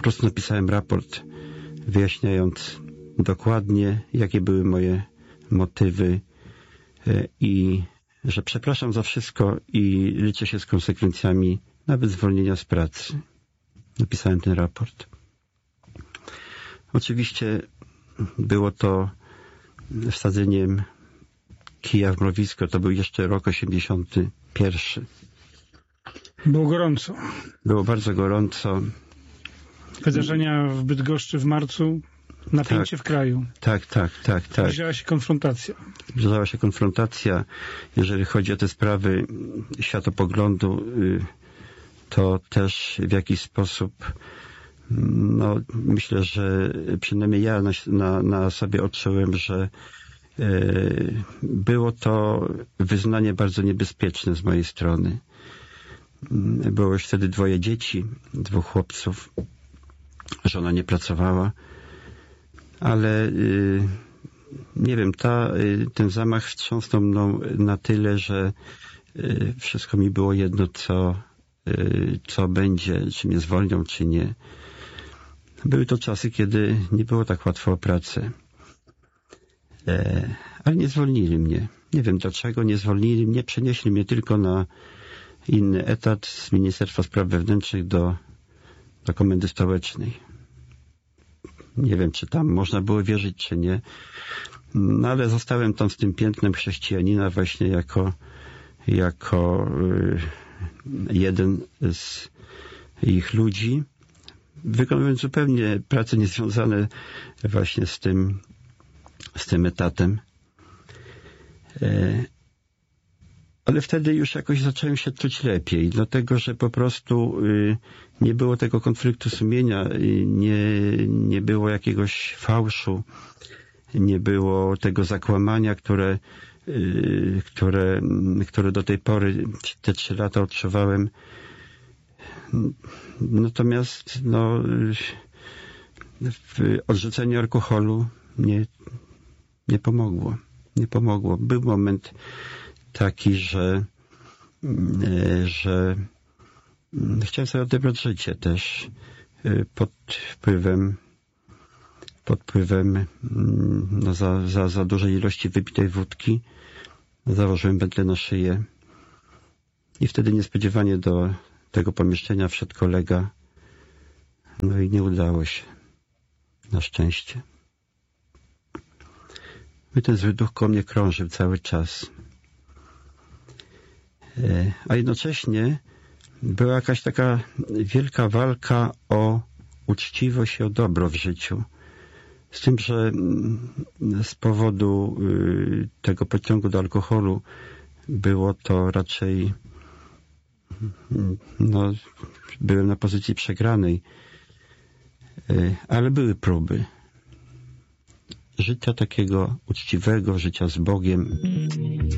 prostu napisałem raport, wyjaśniając dokładnie, jakie były moje motywy i że przepraszam za wszystko i liczę się z konsekwencjami nawet zwolnienia z pracy. Napisałem ten raport. Oczywiście było to wsadzeniem kija w mrowisko. To był jeszcze rok 81. Było gorąco. Było bardzo gorąco. Wydarzenia w Bydgoszczy w marcu, napięcie w kraju. Tak. Zbliżała się konfrontacja. Zbliżała się konfrontacja. Jeżeli chodzi o te sprawy światopoglądu, to też w jakiś sposób myślę, że przynajmniej ja na sobie odczułem, że było to wyznanie bardzo niebezpieczne z mojej strony. Było już wtedy 2 dzieci, 2 chłopców. Żona nie pracowała, ale nie wiem, ten zamach wstrząsnął mną na tyle, że wszystko mi było jedno, co będzie, czy mnie zwolnią, czy nie. Były to czasy, kiedy nie było tak łatwo o pracę. Ale nie zwolnili mnie. Nie wiem dlaczego nie zwolnili mnie. Przenieśli mnie tylko na inny etat z Ministerstwa Spraw Wewnętrznych do Komendy Stołecznej. Nie wiem, czy tam można było wierzyć, czy nie. No ale zostałem tam z tym piętnem chrześcijanina właśnie jako jeden z ich ludzi, wykonując zupełnie prace niezwiązane właśnie z tym etatem. Ale wtedy już jakoś zacząłem się czuć lepiej, dlatego że po prostu nie było tego konfliktu sumienia, nie było jakiegoś fałszu, nie było tego zakłamania, które do tej pory, te 3 lata odczuwałem. Natomiast odrzucenie alkoholu nie pomogło. Nie pomogło. Był moment taki, że chciałem sobie odebrać życie też pod wpływem za dużej ilości wypitej wódki. Założyłem pętlę na szyję i wtedy niespodziewanie do tego pomieszczenia wszedł kolega. No i nie udało się. Na szczęście. I ten zły duch koło mnie krążył cały czas. A jednocześnie była jakaś taka wielka walka o uczciwość i o dobro w życiu. Z tym, że z powodu tego pociągu do alkoholu było to raczej byłem na pozycji przegranej. Ale były próby życia takiego uczciwego, życia z Bogiem.